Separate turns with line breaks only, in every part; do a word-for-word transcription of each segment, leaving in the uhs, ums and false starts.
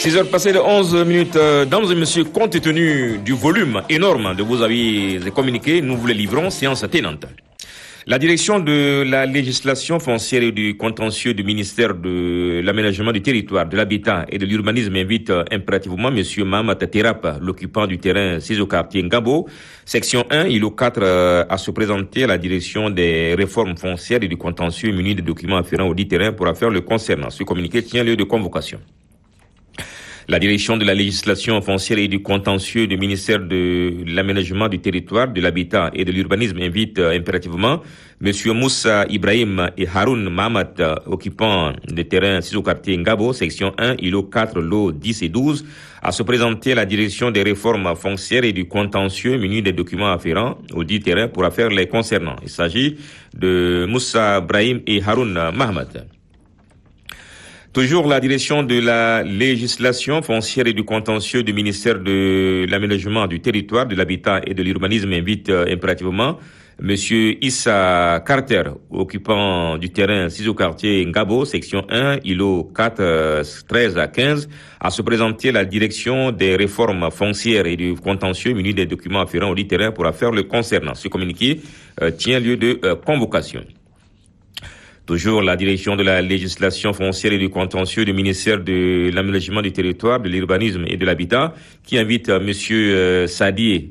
six heures passées de onze minutes. Dames et messieurs, compte tenu du volume énorme de vos avis et communiqués, nous vous les livrons, séance tenante. La direction de la législation foncière et du contentieux du ministère de l'aménagement du territoire, de l'habitat et de l'urbanisme invite impérativement M. Mahamat Terap, l'occupant du terrain six au quartier Ngabo, section un, îlot quatre, à se présenter à la direction des réformes foncières et du contentieux muni des documents afférents au dit terrain pour affaire le concernant. Ce communiqué tient lieu de convocation. La direction de la législation foncière et du contentieux du ministère de l'aménagement du territoire, de l'habitat et de l'urbanisme invite euh, impérativement M. Moussa Ibrahim et Haroun Mahamat, euh, occupant des terrains six au quartier Ngabo, section un, îlot quatre, lots dix et douze, à se présenter à la direction des réformes foncières et du contentieux muni des documents afférents au dit terrain pour affaire les concernant. Il s'agit de Moussa Ibrahim et Haroun Mahamat. Toujours la direction de la législation foncière et du contentieux du ministère de l'aménagement du territoire, de l'habitat et de l'urbanisme invite euh, impérativement Monsieur Issa Carter, occupant du terrain six au quartier Ngabo, section un, îlot quatre, euh, treize à quinze, à se présenter à la direction des réformes foncières et du contentieux muni des documents afférents au dit terrain pour affaire le concernant. Ce communiqué euh, tient lieu de euh, convocation. Toujours la direction de la législation foncière et du contentieux du ministère de l'aménagement du territoire, de l'urbanisme et de l'habitat, qui invite euh, Monsieur euh, Sadi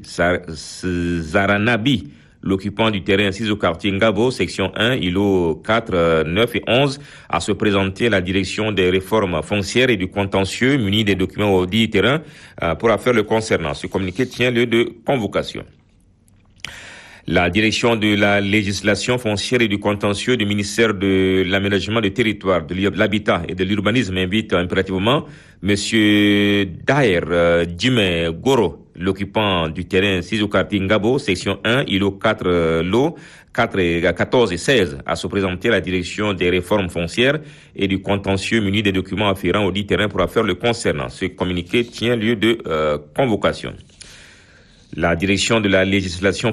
Zaranabi, l'occupant du terrain six au quartier Ngabo, section un, îlot quatre, neuf et onze, à se présenter à la direction des réformes foncières et du contentieux muni des documents au dit terrain euh, pour affaire le concernant. Ce communiqué tient lieu de convocation. La direction de la législation foncière et du contentieux du ministère de l'aménagement du territoire, de l'habitat et de l'urbanisme invite impérativement Monsieur Daher euh, Djime Goro, l'occupant du terrain six au quartier Ngabo, section un, îlot quatre, euh, lots quatre, quatorze et seize, à se présenter à la direction des réformes foncières et du contentieux muni des documents afférents au dit terrain pour affaire le concernant. Ce communiqué tient lieu de euh, convocation. La direction de la législation